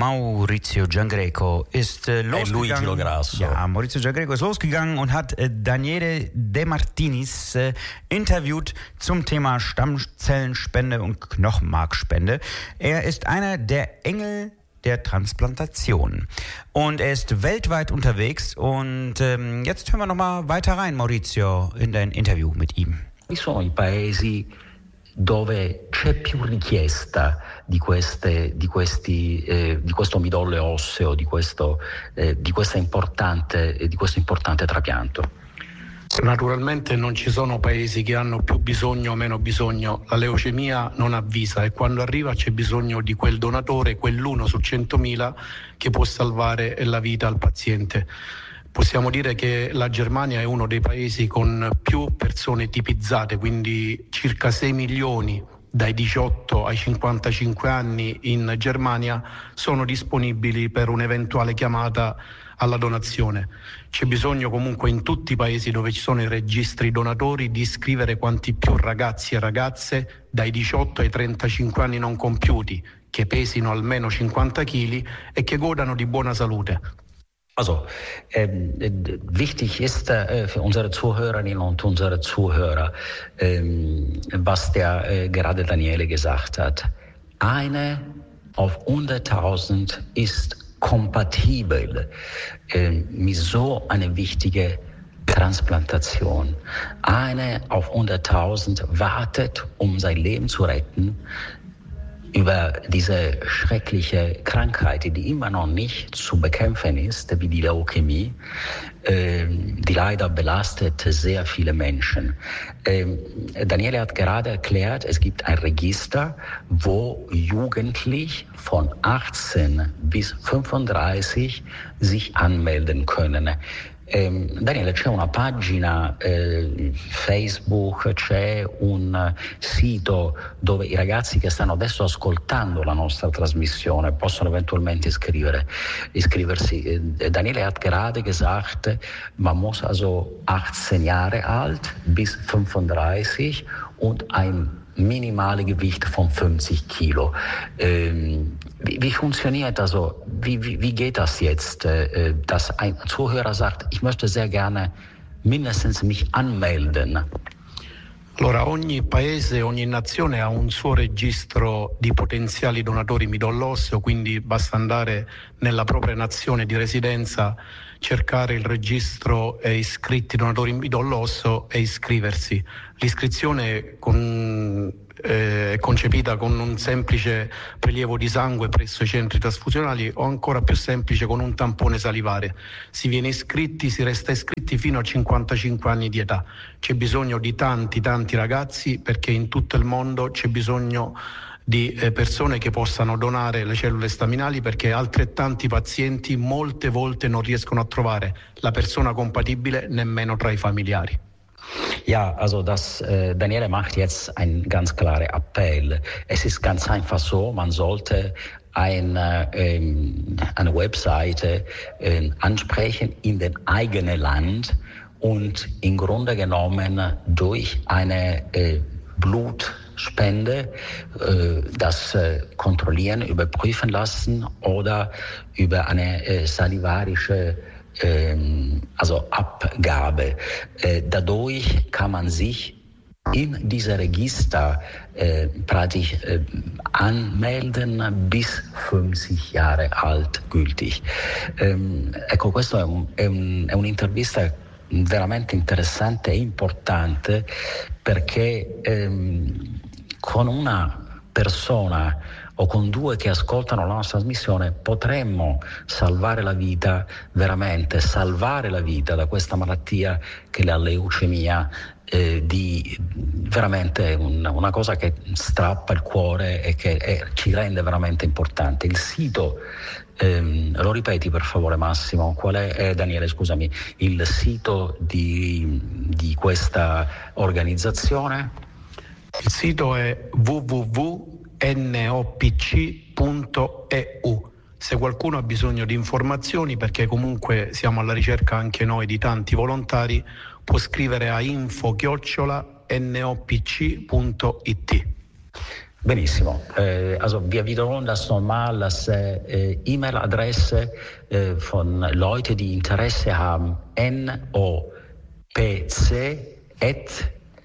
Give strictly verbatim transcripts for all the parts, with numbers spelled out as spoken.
Maurizio Giangreco ist äh, losgegangen. Luigi Lo Grasso. Ja, Maurizio Giangreco ist losgegangen und hat äh, Daniele De Martinis äh, interviewt zum Thema Stammzellenspende und Knochenmarkspende. Er ist einer der Engel der Transplantation und er ist weltweit unterwegs und ähm, jetzt hören wir nochmal weiter rein, Maurizio, in dein Interview mit ihm. Quali sono i paesi dove c'è più richiesta di, queste, di, questi, eh, di questo midollo osseo, di questo, eh, di, questa importante, di questo importante trapianto? Naturalmente non ci sono paesi che hanno più bisogno o meno bisogno, la leucemia non avvisa e quando arriva c'è bisogno di quel donatore, quell'uno su centomila che può salvare la vita al paziente. Possiamo dire che la Germania è uno dei paesi con più persone tipizzate, quindi circa sei milioni dai diciotto ai cinquantacinque anni in Germania sono disponibili per un'eventuale chiamata alla donazione. C'è bisogno comunque in tutti i paesi dove ci sono i registri donatori di iscrivere quanti più ragazzi e ragazze dai diciotto ai trentacinque anni non compiuti, che pesino almeno cinquanta chili e che godano di buona salute. Also, äh, wichtig ist äh, für unsere Zuhörerinnen und unsere Zuhörer, äh, was der äh, gerade Daniele gesagt hat. Eine auf hunderttausend ist kompatibel äh, mit so einer wichtigen Transplantation. Eine auf hunderttausend wartet, um sein Leben zu retten, über diese schreckliche Krankheit, die immer noch nicht zu bekämpfen ist, wie die Leukämie, äh, die leider belastet sehr viele Menschen. Ähm, Daniele hat gerade erklärt, es gibt ein Register, wo Jugendliche von achtzehn bis fünfunddreißig sich anmelden können. Eh, Daniele, c'è una pagina eh, Facebook, c'è un uh, sito dove i ragazzi che stanno adesso ascoltando la nostra trasmissione possono eventualmente iscrivere, iscriversi. Eh, Daniele hat gerade gesagt, man muss also achtzehn Jahre alt bis fünfunddreißig und ein minimale Gewicht von fünfzig Kilo. Ähm, wie, wie funktioniert das so? Wie, wie, wie geht das jetzt, äh, dass ein Zuhörer sagt, ich möchte sehr gerne mindestens mich anmelden? Allora, ogni paese, ogni nazione ha un suo registro di potenziali donatori midollo osseo, quindi basta andare nella propria nazione di residenza, cercare il registro e iscritti donatori midollo osseo e iscriversi. L'iscrizione con, eh, è concepita con un semplice prelievo di sangue presso i centri trasfusionali o ancora più semplice con un tampone salivare. Si viene iscritti, si resta iscritti fino a cinquantacinque anni di età. C'è bisogno di tanti tanti ragazzi perché in tutto il mondo c'è bisogno di eh, persone che possano donare le cellule staminali perché altrettanti pazienti molte volte non riescono a trovare la persona compatibile nemmeno tra i familiari. Ja, also das, äh, Daniele macht jetzt einen ganz klaren Appell. Es ist ganz einfach so, man sollte eine, ähm, eine Webseite äh, ansprechen in dem eigenen Land und im Grunde genommen durch eine äh, Blutspende äh, das äh, kontrollieren, überprüfen lassen oder über eine äh, salivarische ähm, also Abgabe. Äh, dadurch kann man sich in diese Register eh, praktisch eh, anmelden bis fünfzig Jahre alt gültig. Ehm, ecco, questo è, un, è, un, è un'intervista veramente interessante e importante perché ehm, con una persona o con due che ascoltano la nostra trasmissione potremmo salvare la vita, veramente salvare la vita da questa malattia che è la leucemia, eh, di veramente un, una cosa che strappa il cuore e che è, ci rende veramente importante. Il sito, ehm, lo ripeti per favore Massimo, qual è, eh, Daniele scusami, il sito di, di questa organizzazione? Il sito è w w w punto n o p c punto e u. Se qualcuno ha bisogno di informazioni, perché comunque siamo alla ricerca anche noi di tanti volontari, può scrivere a info chiocciola n o p c punto i t. Benissimo. Äh, also wir wiederholen das nochmal, das äh, E-Mail-Adresse äh, von Leuten, die Interesse haben, nopc at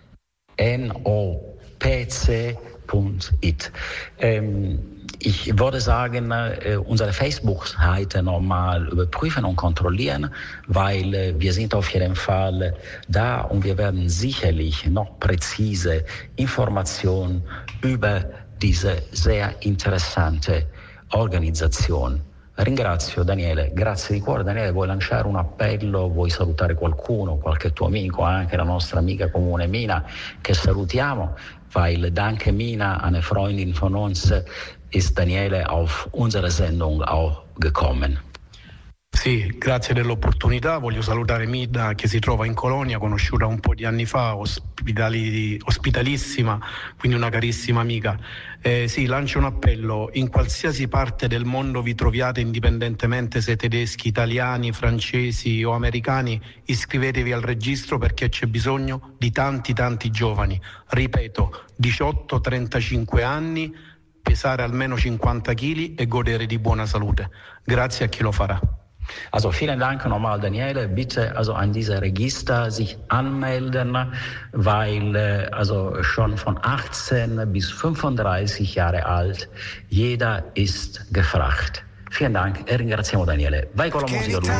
nopc punkt it. Ähm, ich würde sagen, äh, unsere Facebook-Seite nochmal überprüfen und kontrollieren, weil äh, wir sind auf jeden Fall da und wir werden sicherlich noch präzise Informationen über diese sehr interessante Organisation. Ringrazio Daniele, grazie di cuore. Daniele, vuoi lanciare un appello, vuoi salutare qualcuno, qualche tuo amico, anche la nostra amica comune Mina, che salutiamo, weil danke Mina, eine Freundin von uns, ist Daniele auf unsere Sendung auch gekommen. Sì, grazie dell'opportunità. Voglio salutare Mida che si trova in Colonia, conosciuta un po' di anni fa, ospitali, ospitalissima, quindi una carissima amica. Eh, sì, lancio un appello: in qualsiasi parte del mondo vi troviate, indipendentemente se tedeschi, italiani, francesi o americani, iscrivetevi al registro perché c'è bisogno di tanti tanti giovani. Ripeto, diciotto trentacinque anni, pesare almeno cinquanta chili e godere di buona salute. Grazie a chi lo farà. Also vielen Dank nochmal, Daniele. Bitte also an diese Register sich anmelden, weil also schon von achtzehn bis fünfunddreißig Jahre alt jeder ist gefragt. Vielen Dank e ringraziamo Daniele. Vai con la musica, lui.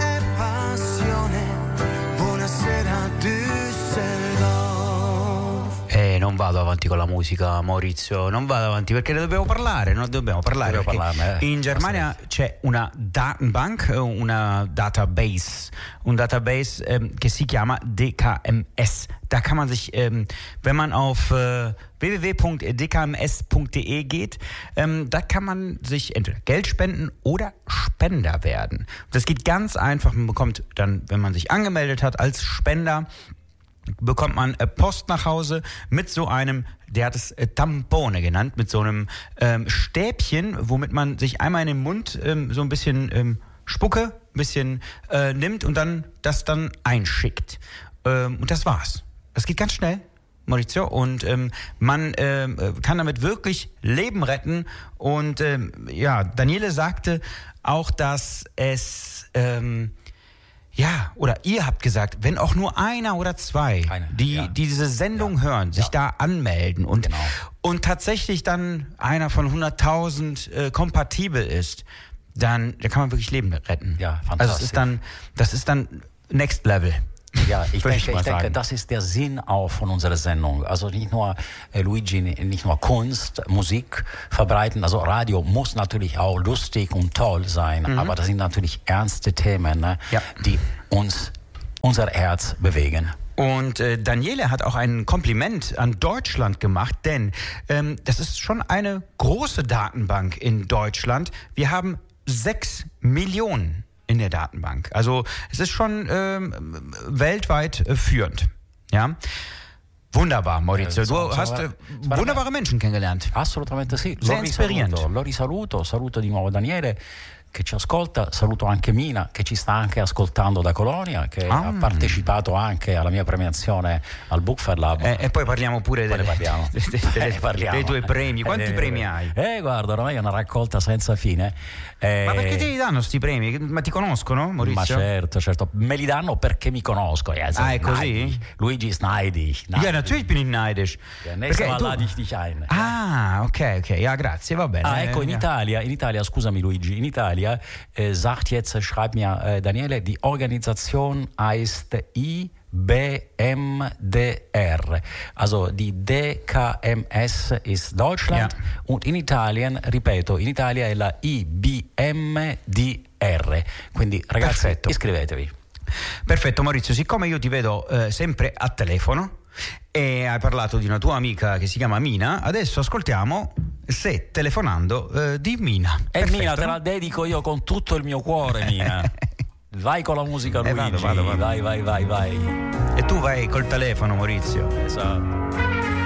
Eh, non vado avanti con la musica, Maurizio, non vado avanti perché ne dobbiamo parlare, non dobbiamo parlare. Dobbiamo parlarne, eh. In Germania c'è una Datenbank, una Database, un Database ähm, che si chiama D K M S. Da kann man sich, ähm, wenn man auf äh, w w w punkt d k m s punkt d e geht, ähm, da kann man sich entweder Geld spenden oder Spender werden. Das geht ganz einfach. Man bekommt dann, wenn man sich angemeldet hat als Spender, bekommt man äh, Post nach Hause mit so einem, der hat es äh, Tampone genannt, mit so einem ähm, Stäbchen, womit man sich einmal in den Mund ähm, so ein bisschen ähm, Spucke, ein bisschen äh, nimmt und dann das dann einschickt. Ähm, und das war's. Das geht ganz schnell, Maurizio, und ähm, man ähm, kann damit wirklich Leben retten. Und ähm, ja, Daniele sagte auch, dass es ähm, ja, oder ihr habt gesagt, wenn auch nur einer oder zwei, Keine, die, ja. die diese Sendung ja. hören, sich ja. da anmelden und, genau. und tatsächlich dann einer von hunderttausend äh, kompatibel ist, dann da kann man wirklich Leben retten. Ja, fantastisch. Also es ist dann, das ist dann Next Level. Ja, ich denke, ich, ich denke, das ist der Sinn auch von unserer Sendung. Also nicht nur äh, Luigi, nicht nur Kunst, Musik verbreiten. Also Radio muss natürlich auch lustig und toll sein, mhm. aber das sind natürlich ernste Themen, ne, ja. die uns unser Herz bewegen. Und äh, Daniele hat auch ein Kompliment an Deutschland gemacht, denn ähm, das ist schon eine große Datenbank in Deutschland. Wir haben sechs Millionen in der Datenbank. Also es ist schon ähm, weltweit äh, führend. Ja? Wunderbar, Maurizio. Du hast äh, wunderbare Menschen kennengelernt. Assolutamente sì. Sehr inspirierend. Lo risaluto, saluto di nuovo Daniele che ci ascolta, saluto anche Mina che ci sta anche ascoltando da Colonia, che ah. ha partecipato anche alla mia premiazione al Book Fair Lab. Eh, e poi parliamo pure poi delle, parliamo. de, de, de, eh, parliamo. dei tuoi premi. Quanti eh, premi hai? Eh, guarda, ormai è una raccolta senza fine. Eh, Ma perché ti danno sti premi? Ma ti conoscono, Maurizio? Ma certo, certo. Me li danno perché mi conosco. Also, ah, è così? Neidig. Luigi ist neidisch. Ja, natürlich bin ich neidisch. Ja, nächstes Mal lade ich dich ein. Ah, ok, ok. Ja, grazie, va bene. Ah, ecco, in ja. Italia, in Italia, scusami Luigi, in Italia eh, sagt jetzt, schreibt mir äh, Daniele, die Organisation heißt I B M D R. Also die D K M S ist Deutschland ja. und in Italien, ripeto, in Italia è la I B M D R. Quindi ragazzi, Perfetto. iscrivetevi. Perfetto Maurizio, siccome io ti vedo eh, sempre a telefono e hai parlato di una tua amica che si chiama Mina, adesso ascoltiamo Se telefonando eh, di Mina. E Perfetto. Mina te la dedico io con tutto il mio cuore, Mina. Vai con la musica, Luigi. Eh, vado, vado, vado. Vai, vai, vai, vai. E tu vai col telefono, Maurizio. Esatto.